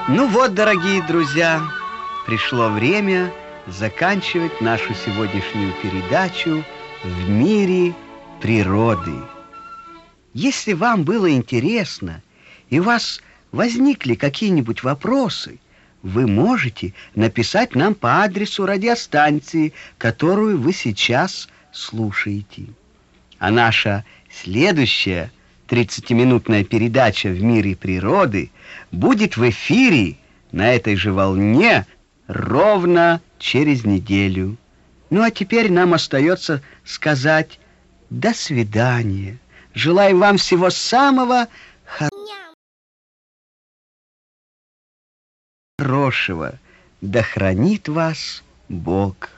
Ну вот, дорогие друзья, пришло время заканчивать нашу сегодняшнюю передачу «В мире природы». Если вам было интересно и у вас возникли какие-нибудь вопросы, вы можете написать нам по адресу радиостанции, которую вы сейчас слушаете. А наша следующая 30-минутная передача «В мире природы» будет в эфире на этой же волне ровно через неделю. Ну а теперь нам остается сказать до свидания. Желаю вам всего самого хорошего. Да хранит вас Бог.